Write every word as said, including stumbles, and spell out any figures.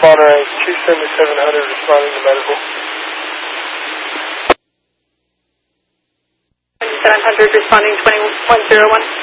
Monterey, two seventy-seven hundred responding to medical. seven hundred responding twenty-one oh one.